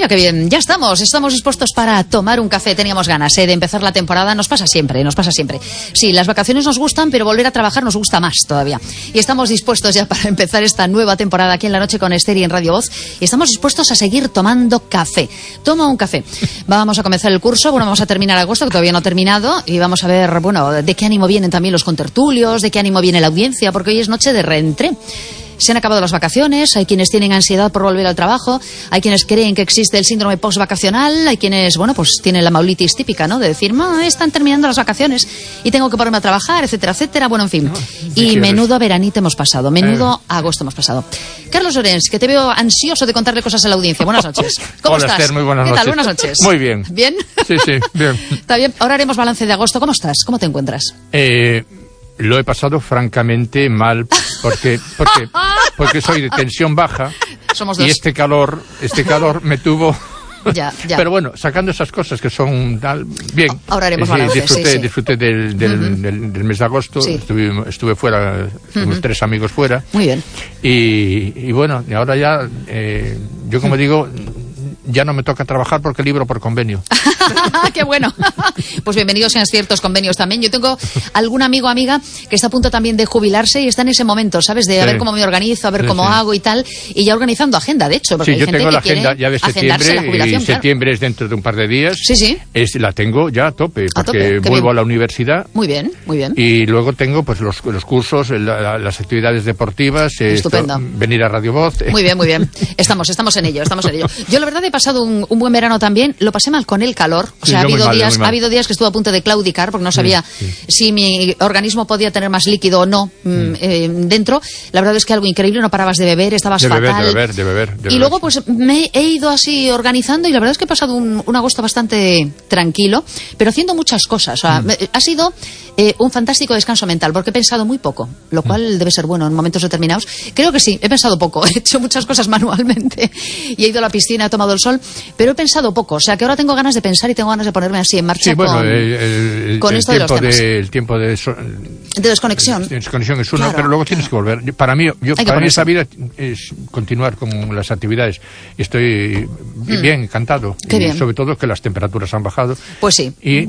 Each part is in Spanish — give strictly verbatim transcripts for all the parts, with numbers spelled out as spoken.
qué bien. Ya estamos, estamos dispuestos para tomar un café. Teníamos ganas ¿eh? de empezar la temporada. Nos pasa siempre, nos pasa siempre. Sí, las vacaciones nos gustan, pero volver a trabajar nos gusta más todavía. Y estamos dispuestos ya para empezar esta nueva temporada aquí en La Noche con Esther y en Radio Voz. Y estamos dispuestos a seguir tomando café. Toma un café. Vamos a comenzar el curso, bueno, vamos a terminar agosto, que todavía no ha terminado, y vamos a ver, bueno, de qué ánimo vienen también los contertulios, de qué ánimo viene la audiencia, porque hoy es noche de reentré. Se han acabado las vacaciones, hay quienes tienen ansiedad por volver al trabajo, hay quienes creen que existe el síndrome postvacacional, hay quienes, bueno, pues tienen la maulitis típica, ¿no? De decir, no, están terminando las vacaciones y tengo que ponerme a trabajar, etcétera, etcétera. Bueno, en fin. No, y menudo veranito hemos pasado, menudo eh. agosto hemos pasado. Carlos Llorens, que te veo ansioso de contarle cosas a la audiencia. Buenas noches. ¿Cómo Hola, estás? Esther, muy buenas ¿Qué noches. tal? Buenas noches. Muy bien. ¿Bien? Sí, sí, bien. Está bien. Ahora haremos balance de agosto. ¿Cómo estás? ¿Cómo te encuentras? Eh... Lo he pasado francamente mal porque porque porque soy de tensión baja. Somos dos. Y este calor este calor me tuvo. Ya, ya. Pero bueno, sacando esas cosas que son tal, bien. Ahora haremos eh, balance, disfruté, sí, sí. disfruté del, del, uh-huh. del, del mes de agosto. Sí. Estuve, estuve fuera, estuvimos uh-huh. tres amigos fuera. Muy bien. Y, y bueno, y ahora ya, eh, yo como uh-huh. digo, ya no me toca trabajar porque libro por convenio. ¡Qué bueno! Pues bienvenidos sean ciertos convenios también. Yo tengo algún amigo o amiga que está a punto también de jubilarse y está en ese momento, ¿sabes? De sí. a ver cómo me organizo, a ver sí, cómo sí. hago y tal. Y ya organizando agenda, de hecho. Porque sí, hay yo gente tengo que la agenda ya de septiembre. La jubilación, y septiembre claro. es dentro de un par de días. Sí, sí. Es, la tengo ya a tope porque a tope. vuelvo bien. a la universidad. Muy bien, muy bien. Y luego tengo pues los, los cursos, la, las actividades deportivas. Estupendo. Esto, venir a Radio Voz. Muy bien, muy bien. Estamos, estamos en ello, estamos en ello. Yo la verdad he pasado un, un buen verano también. Lo pasé mal con el calor. O sea, sí, ha habido mal, días, ha habido días que estuve a punto de claudicar porque no sabía sí, sí. si mi organismo podía tener más líquido o no mm. eh, dentro. La verdad es que algo increíble, no parabas de beber, estabas de fatal. Beber, de beber, de beber, de beber. Y luego pues me he ido así organizando y la verdad es que he pasado un, un agosto bastante tranquilo, pero haciendo muchas cosas. O sea, mm. ha sido eh, un fantástico descanso mental porque he pensado muy poco, lo cual mm. debe ser bueno en momentos determinados. Creo que sí, he pensado poco, he hecho muchas cosas manualmente y he ido a la piscina, he tomado el sol, pero he pensado poco. O sea, que ahora tengo ganas de pensar y tengo ganas de ponerme así en marcha. Sí, bueno, con, el, el, con el esto tiempo de los temas. De, el tiempo de, so, de desconexión. De desconexión es uno, claro, pero luego claro. tienes que volver. Para mí, yo, para mí esta vida es continuar con las actividades. Estoy mm. bien, encantado. Qué y bien. Sobre todo que las temperaturas han bajado. Pues sí. Y...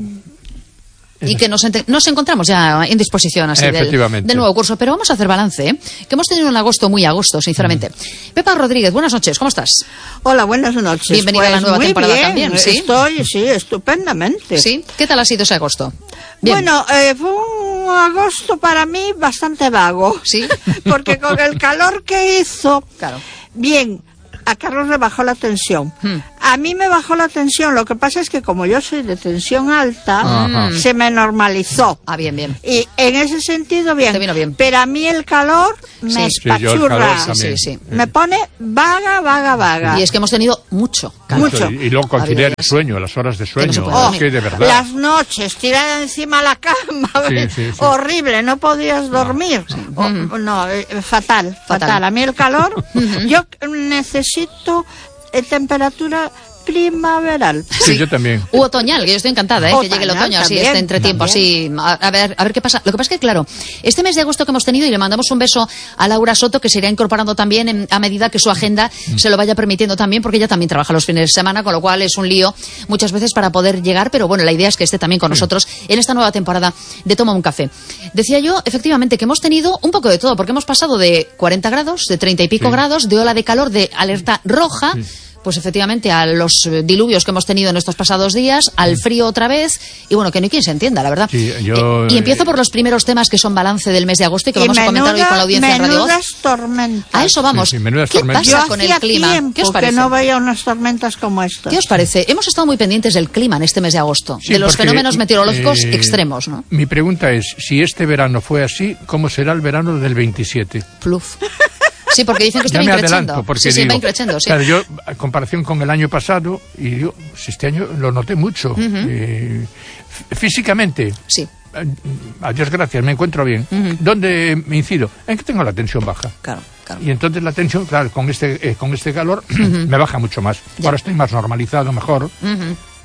Y que nos, ent- nos encontramos ya en disposición así del, del nuevo curso. Pero vamos a hacer balance, ¿eh? Que hemos tenido un agosto muy agosto, sinceramente. Mm. Pepa Rodríguez, buenas noches, ¿cómo estás? Hola, buenas noches. Bienvenida pues a la nueva muy temporada bien. también, ¿sí? Estoy, sí, estupendamente. ¿Sí? ¿Qué tal ha sido ese agosto? Bien. Bueno, eh, fue un agosto para mí bastante vago. ¿Sí? Porque con el calor que hizo... Claro. Bien, a Carlos le bajó la tensión. Hmm. A mí me bajó la tensión. Lo que pasa es que como yo soy de tensión alta, Ajá. se me normalizó. Ah, bien, bien. Y en ese sentido, bien. Te vino bien. Pero a mí el calor me Sí. espachurra. Sí, sí, sí. Me pone vaga, vaga, vaga. Y es que hemos tenido mucho calor. Mucho. Y, y luego conciliar el sueño, las horas de sueño. Que no se puede es dormir. que de verdad. Las noches, tirada encima de la cama, Sí, sí, sí. horrible, no podías dormir. Sí. O- no, eh, fatal, fatal, Fatal. A mí el calor, yo necesito eh, temperatura primaveral. Sí, yo también. U otoñal, que yo estoy encantada, ¿eh? que llegue el Otoñal otoño, así, también, este entretiempo, así, a, a ver, a ver qué pasa. Lo que pasa es que, claro, este mes de agosto que hemos tenido, y le mandamos un beso a Laura Soto, que se irá incorporando también en- a medida que su agenda se lo vaya permitiendo también, porque ella también trabaja los fines de semana, con lo cual es un lío muchas veces para poder llegar, pero bueno, la idea es que esté también con nosotros en esta nueva temporada de Toma un Café. Decía yo, efectivamente, que hemos tenido un poco de todo, porque hemos pasado de cuarenta grados, de treinta y pico Sí. grados, de ola de calor, de alerta roja, pues efectivamente a los eh, diluvios que hemos tenido en estos pasados días, al frío otra vez, y bueno, que no hay quien se entienda, la verdad. Sí, yo, Eh, y empiezo por los primeros temas que son balance del mes de agosto y que Y vamos a comentar hoy menuda- con la audiencia en Radio Voz. menudas tormentas. A eso vamos. Sí, sí, menudas ¿Qué tormentas. Yo pasa con el hacía clima? tiempo ¿Qué os que parece? no veía unas tormentas como estas. ¿Qué os parece? Hemos estado muy pendientes del clima en este mes de agosto, Sí, de los porque, fenómenos meteorológicos eh, extremos, ¿no? Mi pregunta es, si este verano fue así, ¿cómo será el verano del veintisiete? Pluf. Sí, porque dicen que Ya está me increciendo. adelanto, porque Sí, sí, digo, va increciendo, sí. claro, yo, a comparación con el año pasado, y digo, si este año lo noté mucho, eh, f- físicamente, Sí, a, a Dios gracias, me encuentro bien. ¿Dónde me incido? En que tengo la tensión baja. claro, claro. Y entonces la tensión, claro, con este, eh, con este calor, me baja mucho más. Ya. Ahora estoy más normalizado, mejor. Ujú.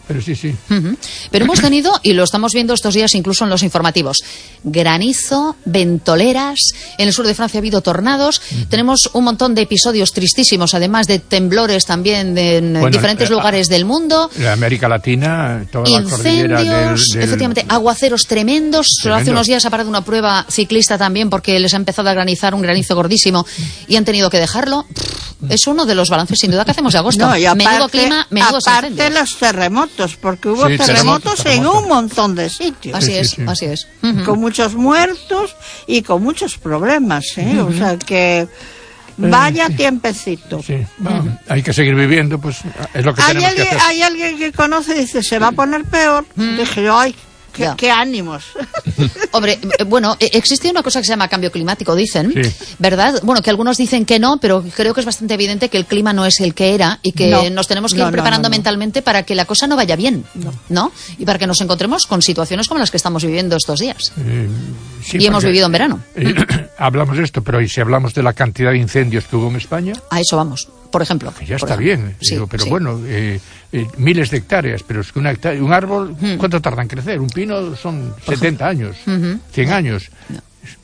pero sí, sí. Uh-huh. Pero hemos tenido, y lo estamos viendo estos días incluso en los informativos, granizo, ventoleras, en el sur de Francia ha habido tornados, uh-huh. tenemos un montón de episodios tristísimos, además de temblores también de, en bueno, diferentes eh, lugares del mundo. En América Latina, toda incendios, la cordillera del, del... efectivamente, aguaceros tremendos. Tremendo. Hace unos días ha parado una prueba ciclista también porque les ha empezado a granizar un granizo gordísimo y han tenido que dejarlo. Es uno de los balances sin duda que hacemos de agosto. No, y aparte, menudo clima, menudos aparte incendios. Los terremotos, porque hubo sí, terremotos, terremotos en terremotos. un montón de sitios. Así sí, es, sí, sí. así es. Uh-huh. Con muchos muertos y con muchos problemas, ¿eh? Uh-huh. O sea que vaya sí. tiempecito. Sí. Bueno, uh-huh. Hay que seguir viviendo, pues es lo que hay tenemos alguien, que hacer. Hay alguien que conoce y dice, se va a poner peor. Uh-huh. Dije yo, ay, qué, qué ánimos. Hombre, bueno, existe una cosa que se llama cambio climático, dicen, sí. ¿verdad? Bueno, que algunos dicen que no, pero creo que es bastante evidente que el clima no es el que era y que no, nos tenemos que no, ir preparando no, no, no. mentalmente para que la cosa no vaya bien, ¿no? ¿no? Y para que nos encontremos con situaciones como las que estamos viviendo estos días. Eh, sí, y hemos vivido en verano. Eh, hablamos de esto, pero ¿y si hablamos de la cantidad de incendios que hubo en España? A eso vamos, por ejemplo. Que ya por está ejemplo. bien, sí, digo, pero sí. bueno, eh, eh, miles de hectáreas, pero es que una hectárea, un árbol, hmm. ¿cuánto tarda en crecer? Un pino son setenta años, uh-huh. cien años. No.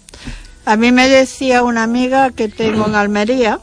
A mí me decía una amiga que tengo en Almería,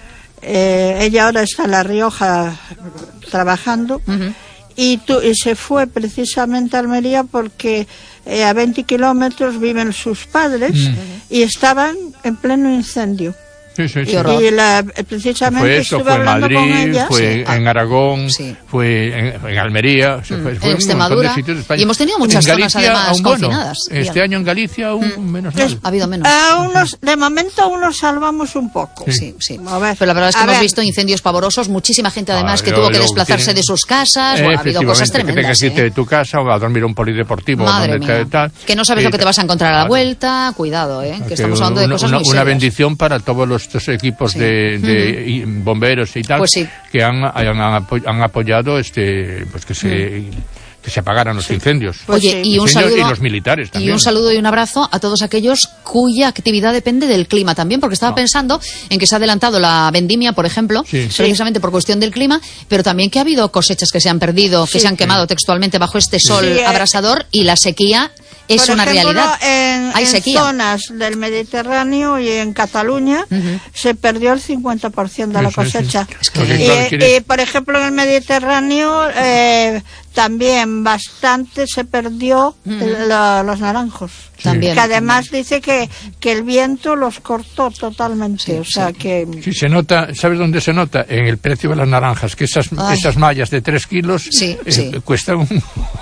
eh, ella ahora está en La Rioja trabajando, uh-huh. y, tu, y se fue precisamente a Almería porque eh, a veinte kilómetros viven sus padres uh-huh. y estaban en pleno incendio. Sí, sí, sí. Y la, precisamente fue eso, estuve fue en hablando Madrid, con ella. fue Sí. en Aragón, Sí. fue en, en Almería, se fue, Mm, fue en Extremadura. De y hemos tenido muchas zonas además aún, bueno, confinadas. Este Bien. año en Galicia aún mm. menos mal. Ha habido menos. A unos, de momento aún nos salvamos un poco. Sí, sí. sí. A ver, Pero la verdad es que hemos ver. visto incendios pavorosos, muchísima gente además ah, que yo, tuvo que yo, desplazarse tiene... de sus casas, bueno, ha habido cosas tremendas. Que tengas que irte ¿eh? de tu casa o a dormir a un polideportivo. Madre donde mía. te, tal, que no sabes eh, lo que te vas a encontrar a la vuelta, cuidado, ¿eh? que, que estamos hablando de cosas una, muy una serias. bendición para todos los estos equipos sí. de, de uh-huh. y bomberos y tal, pues sí. que han, han, han apoyado este pues que se... Uh-huh. que se apagaran los sí. incendios. Oye, y un saludo y los militares también. Y un saludo y un abrazo a todos aquellos cuya actividad depende del clima también, porque estaba no. pensando en que se ha adelantado la vendimia, por ejemplo, sí. precisamente por cuestión del clima, pero también que ha habido cosechas que se han perdido, sí. que se han quemado sí. textualmente bajo este sol sí. abrasador y la sequía es por una ejemplo, realidad. En, Hay en sequía. zonas del Mediterráneo y en Cataluña uh-huh. se perdió el cincuenta por ciento de la cosecha. Es que... y, y, y, por ejemplo, en el Mediterráneo eh, también bastante se perdió uh-huh. el, la, los naranjos. Sí. También. Que además dice que, que el viento los cortó totalmente. Sí, o sea sí. que... Sí, se nota, ¿sabes dónde se nota? En el precio de las naranjas, que esas, esas mallas de tres kilos sí, eh, sí. cuestan un...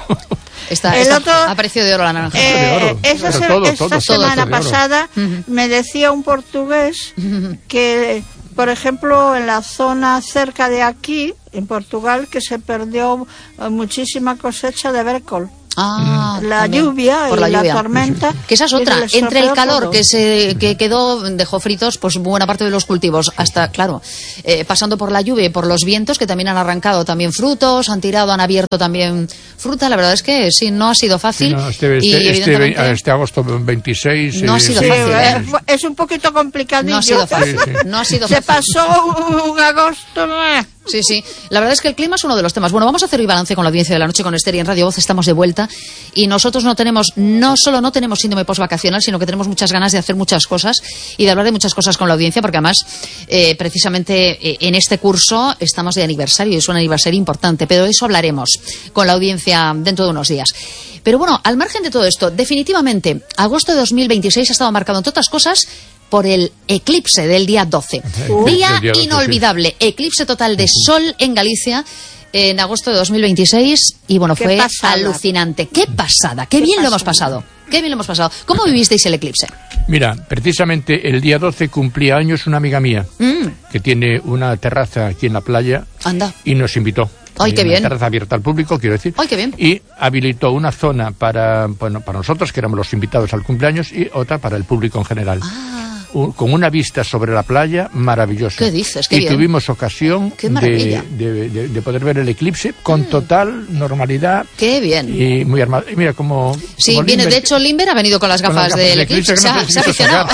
Está, el está otro, a precio de oro la naranja. Eh, de oro. Esa, se, todo, esta todo, semana todo pasada uh-huh. me decía un portugués uh-huh. que, por ejemplo, en la zona cerca de aquí, en Portugal, que se perdió muchísima cosecha de brécol. Ah, la también. lluvia Por y la, la lluvia. tormenta. Que esa es otra. Entre el calor todo. que se que quedó, dejó fritos pues buena parte de los cultivos, hasta, claro, eh, pasando por la lluvia y por los vientos que también han arrancado también frutos, han tirado, han abierto también fruta. La verdad es que sí, no ha sido fácil. No, este, este, y evidentemente, este, este agosto veintiséis... No ha sido sí, fácil. Eh, es un poquito complicadillo. No ha sido fácil. Sí, sí. No ha sido se fácil. pasó un agosto... Sí, sí. La verdad es que el clima es uno de los temas. Bueno, vamos a hacer hoy balance con la audiencia de la noche con Esther y en Radio Voz estamos de vuelta y nosotros no tenemos, no solo no tenemos síndrome postvacacional, sino que tenemos muchas ganas de hacer muchas cosas y de hablar de muchas cosas con la audiencia, porque además, eh, precisamente eh, en este curso estamos de aniversario y es un aniversario importante, pero de eso hablaremos con la audiencia dentro de unos días. Pero bueno, al margen de todo esto, definitivamente, agosto de dos mil veintiséis ha estado marcado, entre otras cosas, por el eclipse del día doce. Uh, día, día doce, inolvidable, sí. Eclipse total de sol en Galicia en agosto de dos mil veintiséis y bueno, qué fue pasada. alucinante. Qué pasada, qué, qué bien pasada. lo hemos pasado. Qué bien lo hemos pasado. ¿Cómo vivisteis el eclipse? Mira, precisamente el día doce cumplía años una amiga mía mm. que tiene una terraza aquí en la playa. Anda. Y nos invitó. ¡Ay, qué bien! Una terraza abierta al público, quiero decir. ¡Ay, qué bien! Y habilitó una zona para, bueno, para nosotros, que éramos los invitados al cumpleaños, y otra para el público en general. Ah. un, con una vista sobre la playa maravillosa. ¿Qué dices? Qué y bien. tuvimos ocasión Qué de, maravilla. de, de, de poder ver el eclipse con mm. total normalidad. Qué bien. Y muy armado. Y mira, como... Sí, como viene, Limber, de hecho, Limber ha venido con las gafas, con las gafas del eclipse. Se, no se, se ha aficionado.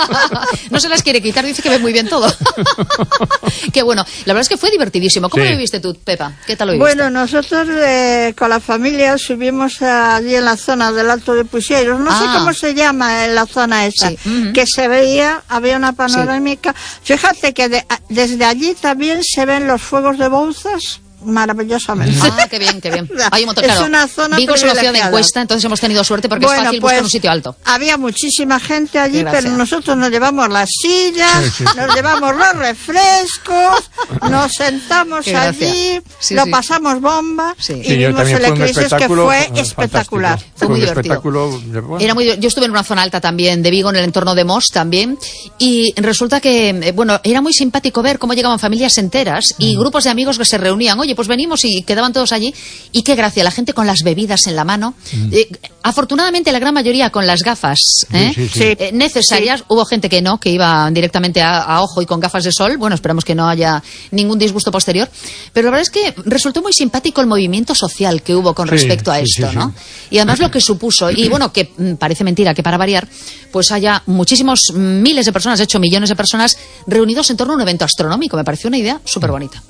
No se las quiere quitar, dice que ve muy bien todo. Qué bueno. La verdad es que fue divertidísimo. ¿Cómo sí. lo viviste tú, Pepa? ¿Qué tal lo viviste? Bueno, nosotros eh, con la familia subimos allí en la zona del Alto de Puixeiros. No ah. sé cómo se llama en la zona esa. Sí. Uh-huh. Que se veía, había una panorámica. Sí. Fíjate que de, desde allí también se ven los fuegos de Bouzas. Maravillosamente. Ah, qué bien, qué bien. Hay un montón, claro. Es una zona Vigo es una ciudad de encuesta, entonces hemos tenido suerte porque bueno, es fácil pues, buscar un sitio alto. Había muchísima gente allí, pero nosotros nos llevamos las sillas, sí, sí. nos llevamos los refrescos, nos sentamos allí, sí, lo sí. pasamos bomba sí. y sí, vimos el eclipse que fue espectacular. Fue, fue muy divertido. Bueno. Era muy, yo estuve en una zona alta también de Vigo, en el entorno de Mos también, y resulta que, bueno, era muy simpático ver cómo llegaban familias enteras y mm. grupos de amigos que se reunían. Oye, pues venimos y quedaban todos allí y qué gracia, la gente con las bebidas en la mano, mm. eh, afortunadamente la gran mayoría con las gafas ¿eh? sí, sí, sí. Eh, necesarias, sí. hubo gente que no, que iba directamente a, a ojo y con gafas de sol, bueno, esperamos que no haya ningún disgusto posterior, pero la verdad es que resultó muy simpático el movimiento social que hubo con sí, respecto a sí, esto, sí, ¿no? Sí. Y además lo que supuso, y bueno, que mm, parece mentira que para variar, pues haya muchísimos miles de personas, de hecho millones de personas reunidos en torno a un evento astronómico, me pareció una idea súper bonita.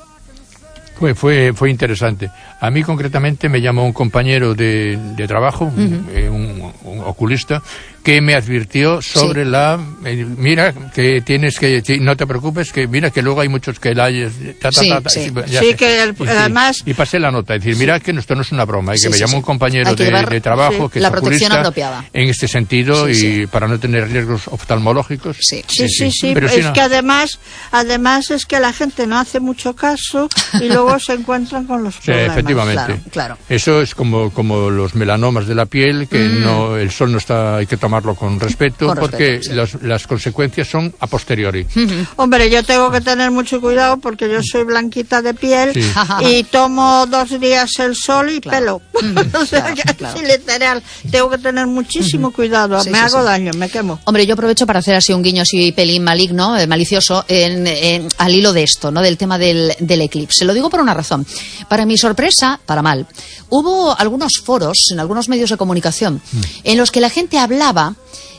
Fue, fue, fue interesante. A mí concretamente me llamó un compañero de, de trabajo, uh-huh. eh, un, un oculista, que me advirtió sobre sí. la... Eh, mira, que tienes que... No te preocupes, que mira que luego hay muchos que la... Ta, ta, sí, ta, ta, sí. sí, sí que el, y, además... Y pasé la nota, es decir, mira sí. que esto no es una broma, y sí, que me sí, llamó sí. un compañero de, de trabajo sí. que la es oculista apropiada. en este sentido sí, sí. y para no tener riesgos oftalmológicos. Sí, sí, sí. sí, sí. Pero es si no... que además, además es que la gente no hace mucho caso y luego se encuentran con los problemas. Sí, efectivamente. Claro, claro. Eso es como, como los melanomas de la piel, que mm. no el sol no está, hay que tomarlo con respeto, con porque respeto, sí. las, las consecuencias son a posteriori. Mm-hmm. Hombre, yo tengo que tener mucho cuidado porque yo soy blanquita de piel sí. y tomo dos días el sol y claro. pelo. Mm-hmm. O sea, claro, que claro. así literal, tengo que tener muchísimo mm-hmm. cuidado, sí, me sí, hago sí. daño, me quemo. Hombre, yo aprovecho para hacer así un guiño así pelín maligno, eh, malicioso, en, en, al hilo de esto, ¿no? Del tema del, del eclipse. Lo digo por una razón. Para mi sorpresa, para mal, hubo algunos foros en algunos medios de comunicación mm. en los que la gente hablaba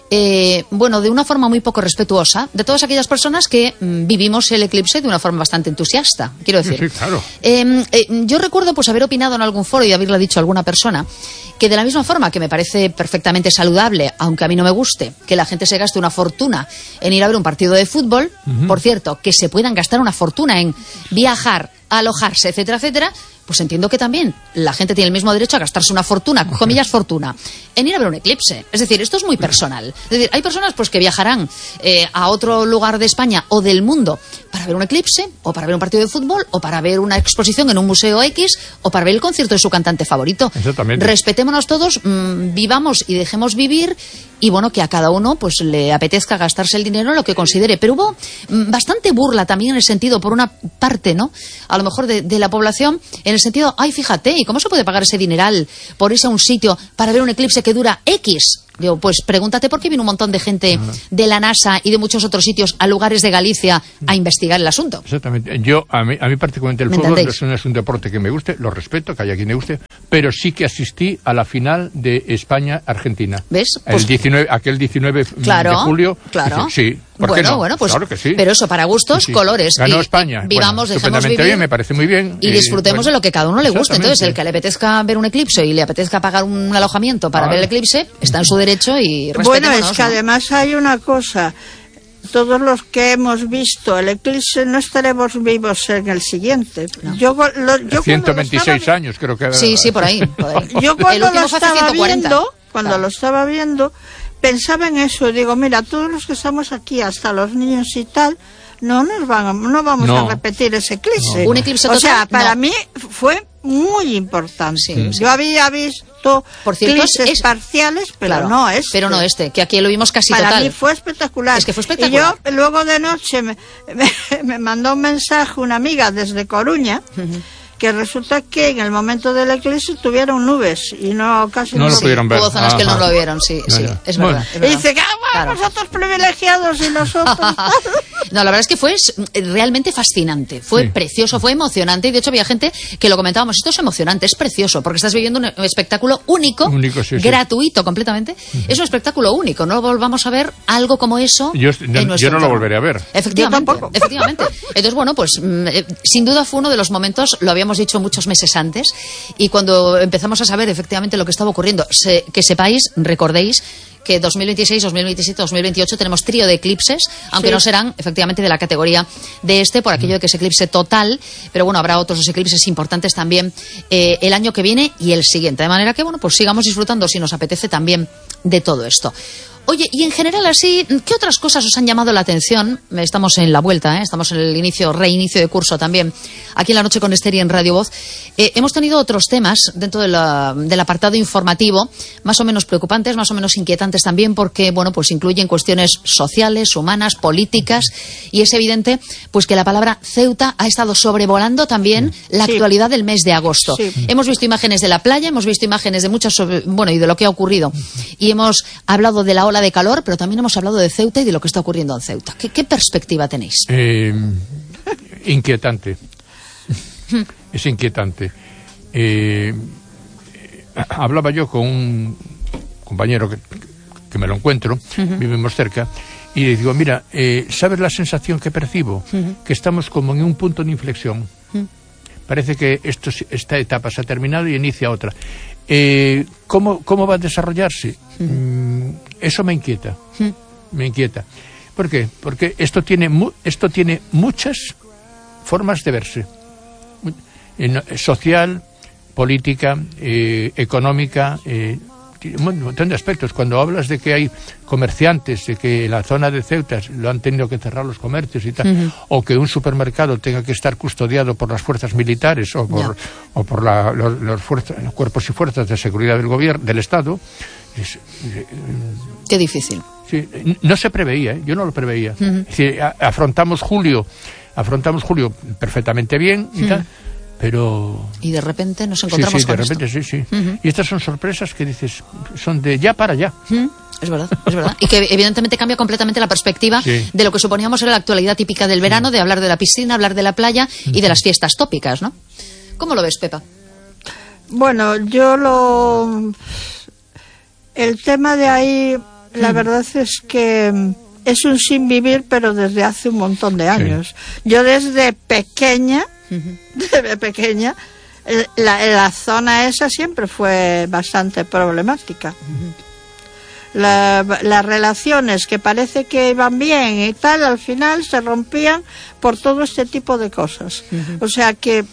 Eh, bueno, de una forma muy poco respetuosa de todas aquellas personas que mm, vivimos el eclipse de una forma bastante entusiasta, quiero decir. Sí, sí, claro. eh, eh, yo recuerdo pues haber opinado en algún foro y haberle dicho a alguna persona que de la misma forma que me parece perfectamente saludable, aunque a mí no me guste, que la gente se gaste una fortuna en ir a ver un partido de fútbol, uh-huh. por cierto, que se puedan gastar una fortuna en viajar, alojarse, etcétera, etcétera, pues entiendo que también la gente tiene el mismo derecho a gastarse una fortuna, comillas fortuna, en ir a ver un eclipse. Es decir, esto es muy personal. Es decir, hay personas pues que viajarán eh, a otro lugar de España o del mundo para ver un eclipse, o para ver un partido de fútbol, o para ver una exposición en un museo X, o para ver el concierto de su cantante favorito. Exactamente. Respetémonos todos, mmm, vivamos y dejemos vivir, y bueno, que a cada uno pues le apetezca gastarse el dinero en lo que considere. Pero hubo mmm, bastante burla también en el sentido, por una parte, ¿no? A lo mejor de, de la población, en el sentido, ay, fíjate, ¿y cómo se puede pagar ese dineral por irse a un sitio para ver un eclipse que dura X? Digo, pues pregúntate por qué vino un montón de gente uh-huh. de la NASA y de muchos otros sitios a lugares de Galicia a investigar el asunto. Exactamente. Yo, a mí, a mí particularmente el fútbol no es, un, es un deporte que me guste, lo respeto, que haya quien me guste, pero sí que asistí a la final de España-Argentina. ¿Ves? El pues, diecinueve, aquel diecinueve claro, de julio. Claro. Sí. ¿Por bueno, qué no? bueno, pues claro que sí. Pero eso, para gustos, sí, sí. colores. Ganó y, España. Y vivamos, bueno, dejemos vivir. Bien, me parece muy bien. Y disfrutemos bueno, de lo que cada uno le guste. Entonces, el que le apetezca ver un eclipse y le apetezca pagar un alojamiento para vale. ver el eclipse, está en su derecho y bueno, es que ¿no? además hay una cosa. Todos los que hemos visto el eclipse no estaremos vivos en el siguiente. No. Yo, lo, yo ciento veintiséis estaba... años creo que... Sí, sí, por ahí. Por ahí. Yo cuando lo estaba viendo, cuando claro. lo estaba viendo, pensaba en eso. Digo, mira, todos los que estamos aquí, hasta los niños y tal, no nos van a, no vamos no. a repetir ese eclipse. No. Un eclipse total, o sea, para no. mí fue muy importante. Sí, sí. Yo había visto por cierto, eclipses es, parciales, pero claro, no este. Pero no este, que aquí lo vimos casi para total. Para mí fue espectacular. Es que fue espectacular. Y yo luego de noche me, me, me mandó un mensaje una amiga desde Coruña, uh-huh. que resulta que en el momento del eclipse tuvieron nubes y no casi no, no lo pudieron ver. Hubo zonas ah, que no lo vieron, sí, no, sí, no. Es, verdad, bueno. es verdad. Y dice que ah, bueno, claro. Nosotros privilegiados y nosotros... No, la verdad es que fue realmente fascinante, fue sí. precioso, fue emocionante, y de hecho había gente que lo comentábamos, esto es emocionante, es precioso, porque estás viviendo un espectáculo único, único sí, gratuito sí. completamente, uh-huh. es un espectáculo único, no volvamos a ver algo como eso. Yo, en yo no lo volveré a ver. Efectivamente, efectivamente. Entonces, bueno, pues eh, sin duda fue uno de los momentos, lo habíamos dicho muchos meses antes, y cuando empezamos a saber efectivamente lo que estaba ocurriendo, se, que sepáis, recordéis, que dos mil veintiséis, dos mil veintisiete, dos mil veintiocho tenemos trío de eclipses, aunque sí. no serán efectivamente de la categoría de este, por aquello de que es eclipse total, pero bueno, habrá otros eclipses importantes también eh, el año que viene y el siguiente, de manera que bueno, pues sigamos disfrutando si nos apetece también de todo esto. Oye, y en general así, ¿qué otras cosas os han llamado la atención? Estamos en la vuelta, ¿eh? Estamos en el inicio, reinicio de curso también, aquí en La Noche con Ester y en Radio Voz. Eh, hemos tenido otros temas dentro de la, del apartado informativo, más o menos preocupantes, más o menos inquietantes también, porque, bueno, pues incluyen cuestiones sociales, humanas, políticas, y es evidente, pues que la palabra Ceuta ha estado sobrevolando también la sí. actualidad del mes de agosto. Sí. Hemos visto imágenes de la playa, hemos visto imágenes de muchas, bueno, y de lo que ha ocurrido, y hemos hablado de la ola de calor, pero también hemos hablado de Ceuta y de lo que está ocurriendo en Ceuta. ¿Qué, qué perspectiva tenéis? Eh, inquietante. Es inquietante. Eh, hablaba yo con un compañero que, que me lo encuentro, uh-huh. vivimos cerca, y le digo, mira, eh, ¿sabes la sensación que percibo? Uh-huh. Que estamos como en un punto de inflexión. Uh-huh. Parece que esto, esta etapa se ha terminado y inicia otra. Eh, ¿cómo, ¿Cómo va a desarrollarse? Uh-huh. Mm, eso me inquieta. Uh-huh. Me inquieta. ¿Por qué? Porque esto tiene, mu esto tiene muchas formas de verse. Eh, social, política, eh, económica, eh, un montón de aspectos. Cuando hablas de que hay comerciantes, de que la zona de Ceuta lo han tenido que cerrar los comercios y tal, uh-huh. o que un supermercado tenga que estar custodiado por las fuerzas militares o por, yeah. o por la, los, los, fuerzas, los cuerpos y fuerzas de seguridad del gobierno, del Estado, es, eh, qué difícil. Sí, no se preveía, ¿eh? Yo no lo preveía. Uh-huh. Es decir, a, afrontamos julio, afrontamos julio perfectamente bien y uh-huh. tal. Pero... Y de repente nos encontramos sí, sí, con de repente, esto. sí, sí. Uh-huh. Y estas son sorpresas que dices, son de ya para allá. Uh-huh. Es verdad, es verdad. Y que evidentemente cambia completamente la perspectiva sí. de lo que suponíamos era la actualidad típica del verano, de hablar de la piscina, hablar de la playa y de las fiestas tópicas, ¿no? ¿Cómo lo ves, Pepa? Bueno, yo lo... El tema de ahí, la uh-huh. verdad es que es un sin vivir, pero desde hace un montón de años. Sí. Yo desde pequeña... Desde pequeña la, la zona esa siempre fue bastante problemática. Uh-huh. la, las relaciones que parece que iban bien y tal, al final se rompían por todo este tipo de cosas. Uh-huh. O sea que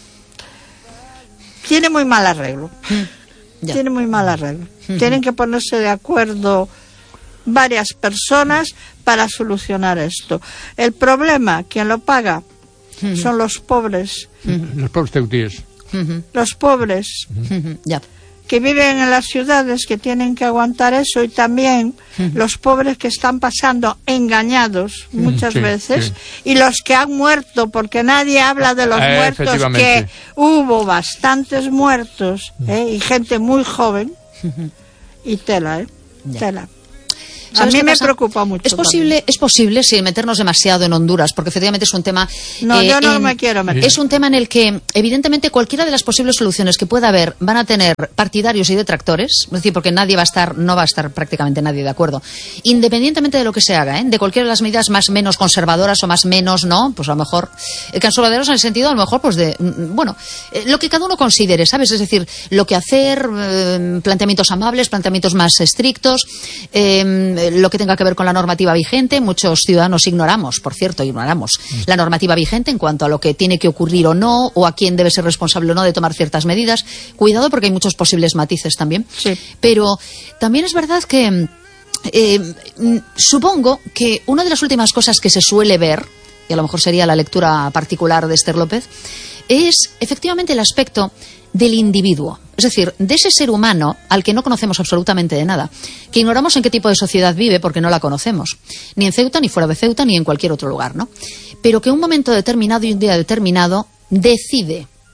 tiene muy mal arreglo. Uh-huh. Tiene muy mal arreglo. Uh-huh. Tienen que ponerse de acuerdo varias personas para solucionar esto. El problema, quien lo paga, Uh-huh. son los pobres. Uh-huh. Los pobres ceutíes. Uh-huh. Los pobres uh-huh. yeah. que viven en las ciudades, que tienen que aguantar eso, y también uh-huh. los pobres que están pasando engañados muchas sí, veces sí. y los que han muerto, porque nadie habla de los eh, muertos, que hubo bastantes muertos uh-huh. ¿eh? y gente muy joven uh-huh. y tela, ¿eh? Yeah. tela. A mí me preocupa mucho. Es posible, también. es posible sin meternos demasiado en Honduras, porque efectivamente es un tema. No, eh, yo no en, me quiero meter. Es un tema en el que, evidentemente, cualquiera de las posibles soluciones que pueda haber van a tener partidarios y detractores, es decir, porque nadie va a estar, no va a estar prácticamente nadie de acuerdo, independientemente de lo que se haga, ¿eh? de cualquiera de las medidas más menos conservadoras o más menos, no, pues a lo mejor conservadoras en el sentido, a lo mejor, pues de, bueno, eh, lo que cada uno considere, ¿sabes? Es decir, lo que hacer, eh, planteamientos amables, planteamientos más estrictos. Eh, lo que tenga que ver con la normativa vigente. Muchos ciudadanos ignoramos, por cierto, ignoramos mm. la normativa vigente en cuanto a lo que tiene que ocurrir o no, o a quién debe ser responsable o no de tomar ciertas medidas. Cuidado, porque hay muchos posibles matices también. Sí. Pero también es verdad que eh, supongo que una de las últimas cosas que se suele ver, y a lo mejor sería la lectura particular de Ester López, es efectivamente el aspecto del individuo, es decir, de ese ser humano al que no conocemos absolutamente de nada, que ignoramos en qué tipo de sociedad vive porque no la conocemos, ni en Ceuta, ni fuera de Ceuta, ni en cualquier otro lugar, ¿no? Pero que en un momento determinado y un día determinado decide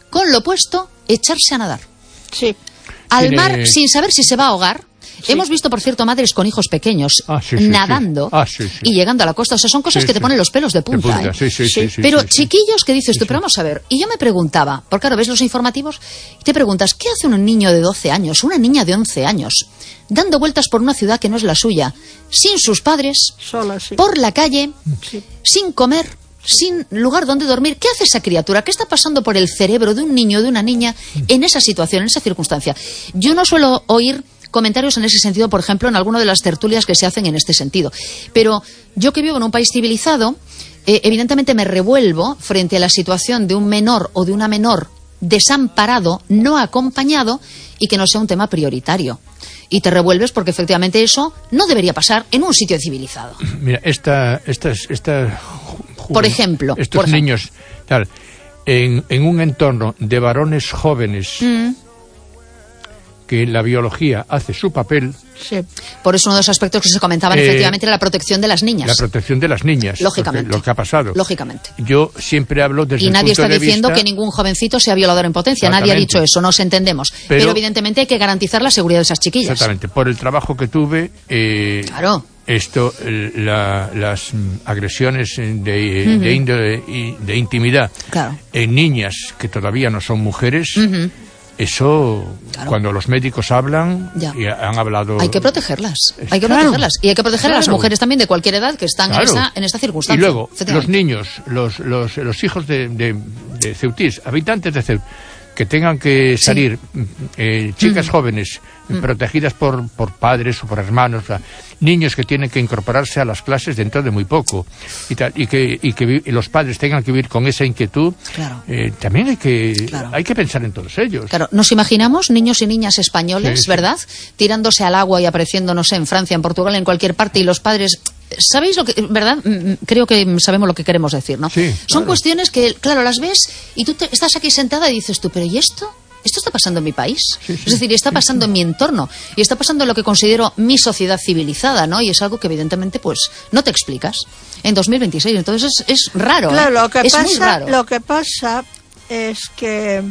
con lo opuesto, echarse a nadar. Sí. Al Tiene... mar sin saber si se va a ahogar. Sí. Hemos visto, por cierto, madres con hijos pequeños ah, sí, sí, nadando sí. Ah, sí, sí. y llegando a la costa. O sea, son cosas sí, que te sí. ponen los pelos de punta. De punta. ¿eh? Sí, sí, sí, sí, Pero sí, sí. chiquillos que dices tú, sí, pero vamos a ver. Y yo me preguntaba, porque claro, ves los informativos y te preguntas, ¿qué hace un niño de doce años, una niña de once años, dando vueltas por una ciudad que no es la suya, sin sus padres, Sola, sí. por la calle, Sí. sin comer, sin lugar donde dormir? ¿Qué hace esa criatura? ¿Qué está pasando por el cerebro de un niño o de una niña en esa situación, en esa circunstancia? Yo no suelo oír comentarios en ese sentido, por ejemplo, en alguna de las tertulias que se hacen en este sentido. Pero yo que vivo en un país civilizado, eh, evidentemente me revuelvo frente a la situación de un menor o de una menor desamparado, no acompañado, y que no sea un tema prioritario. Y te revuelves porque efectivamente eso no debería pasar en un sitio civilizado. Mira, esta, esta, esta por ejemplo, estos por ejemplo. niños, tal, en, en un entorno de varones jóvenes, mm. que la biología hace su papel. Sí. Por eso uno de los aspectos que se comentaban eh, efectivamente era la protección de las niñas. La protección de las niñas. Lógicamente. Lo que ha pasado. Lógicamente. Yo siempre hablo desde y el nadie punto está de diciendo vista... que ningún jovencito sea violador en potencia. Nadie ha dicho eso, nos entendemos. Pero, Pero evidentemente hay que garantizar la seguridad de esas chiquillas. Exactamente. Por el trabajo que tuve... Eh, claro. Esto, la, las agresiones de, uh-huh. de, índole, de intimidad claro. en niñas que todavía no son mujeres... Uh-huh. Eso, claro. cuando los médicos hablan, ya. y han hablado... Hay que protegerlas, hay que claro. protegerlas. Y hay que proteger claro. a las mujeres también de cualquier edad que están claro. en, esta, en esta circunstancia. Y luego, los niños, los, los, los hijos de, de, de Ceutís, habitantes de Ceut, que tengan que salir, sí. eh, chicas mm. jóvenes, mm. protegidas por, por padres o por hermanos, o sea, niños que tienen que incorporarse a las clases dentro de muy poco, y, tal, y que, y que y los padres tengan que vivir con esa inquietud, claro. eh, también hay que, claro. hay que pensar en todos ellos. Claro, nos imaginamos niños y niñas españoles, sí, ¿verdad?, sí. tirándose al agua y apareciendo, no sé, en Francia, en Portugal, en cualquier parte, y los padres... ¿Sabéis lo que, verdad? Creo que sabemos lo que queremos decir, ¿no? Sí, Son claro. cuestiones que, claro, las ves y tú te, estás aquí sentada y dices tú, ¿pero y esto? ¿Esto está pasando en mi país? Sí, sí, es decir, está pasando sí, sí. en mi entorno y está pasando en lo que considero mi sociedad civilizada, ¿no? Y es algo que evidentemente, pues, no te explicas en dos mil veintiséis. Entonces es, es raro, claro, ¿eh? lo que es pasa, muy raro. Lo que pasa es que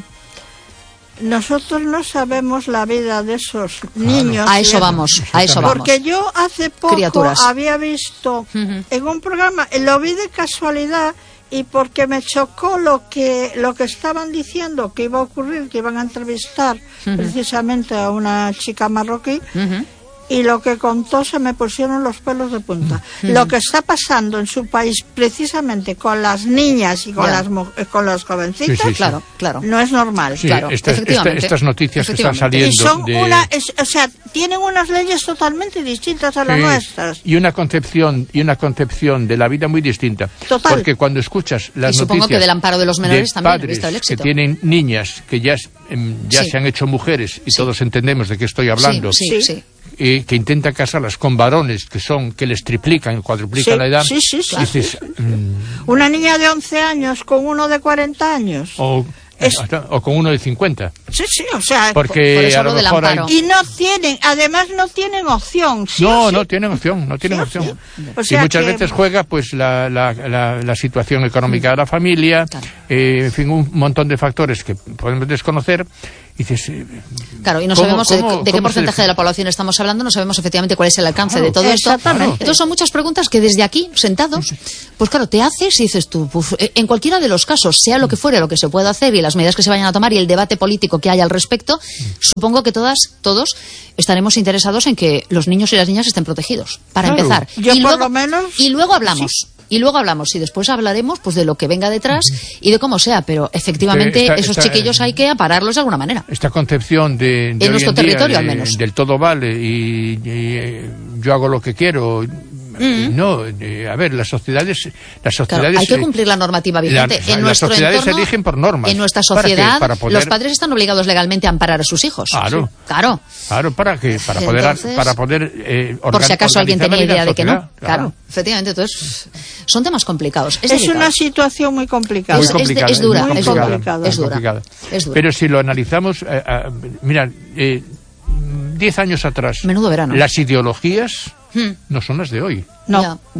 nosotros no sabemos la vida de esos niños. A eso vamos, a eso vamos. Porque yo hace poco Criaturas. había visto uh-huh. en un programa, lo vi de casualidad y porque me chocó lo que lo que estaban diciendo que iba a ocurrir, que iban a entrevistar uh-huh. precisamente a una chica marroquí. Uh-huh. Y lo que contó se me pusieron los pelos de punta. Mm. Lo que está pasando en su país precisamente con las niñas y con yeah. las con las jovencitas, sí, sí, sí. claro, claro, no es normal. Sí, claro, estas, esta, estas noticias que están saliendo y son de... una, es, o sea, tienen unas leyes totalmente distintas a las sí, nuestras y una concepción y una concepción de la vida muy distinta. Total. Porque cuando escuchas las y noticias supongo que del amparo de los menores de también padres he visto el éxito. que tienen niñas que ya ya sí. se han hecho mujeres y sí. todos entendemos de qué estoy hablando. Sí, sí, sí. Eh, que intentan casarlas con varones que son que les triplican, cuadruplican sí, la edad. Sí, sí, sí, dices, sí, sí. Mm, una niña de once años con uno de cuarenta años. O, es... o con uno de cincuenta. Sí, sí, o sea, porque por eso a lo mejor hay... y no tienen, además no tienen opción. ¿Sí no, sí? no tienen opción, no tienen sí, opción. Sí. O sea y muchas que... veces juega pues la, la, la, la situación económica de la familia, claro. eh, en fin, un montón de factores que podemos desconocer. Y dices, eh, claro, y no ¿cómo, sabemos cómo, de, de qué porcentaje de la población estamos hablando, no sabemos efectivamente cuál es el alcance claro, de todo esto. Exactamente. Entonces son muchas preguntas que desde aquí, sentados, pues claro, te haces y dices tú, pues, en cualquiera de los casos, sea lo que fuera, lo que se pueda hacer y las medidas que se vayan a tomar y el debate político que haya al respecto, supongo que todas, todos estaremos interesados en que los niños y las niñas estén protegidos, para claro. empezar. Yo y, por luego, lo menos, y luego hablamos. Sí. Y luego hablamos, y después hablaremos pues de lo que venga detrás y de cómo sea, pero efectivamente esta, esos esta, chiquillos hay que apararlos de alguna manera. Esta concepción de, de en nuestro territorio día, de, al menos. del todo vale y, y yo hago lo que quiero. Mm. No, eh, a ver, las sociedades... Las sociedades claro, hay que cumplir la normativa vigente. La, en las nuestro sociedades entorno, se rigen por normas. En nuestra sociedad, ¿Para poder... los padres están obligados legalmente a amparar a sus hijos. Claro. Sí. Claro. Claro, ¿para qué? Para poder... Entonces, para poder eh, por si acaso alguien tenía idea de que no. Claro. claro. Efectivamente. Entonces, son temas complicados. Es, es una situación muy complicada. Muy complicada. Es, es, es dura. Muy es, complicada, dura. Es, dura. complicada. es dura. Pero si lo analizamos... Eh, eh, mira... Eh, Diez años atrás, menudo verano. Las ideologías hmm. no son las de hoy. No, ya, ya.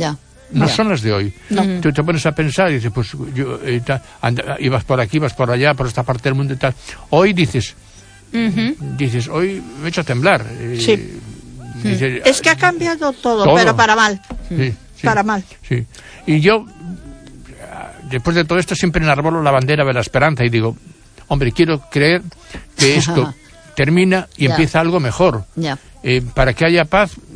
no Ya. son las de hoy. No. Tú te pones a pensar y dices, pues yo, eh, ta- anda- ibas por aquí, ibas por allá, por esta parte del mundo y tal. Hoy dices, Ujú. dices, hoy me he hecho temblar. eh, Sí. dices, Es que ha cambiado todo, Todo. pero para mal. sí, sí, Para mal. sí. Y yo, después de todo esto, siempre enarbolo la bandera de la esperanza y digo, hombre, quiero creer que esto termina y Ya. empieza algo mejor. Ya. Eh, para que haya paz,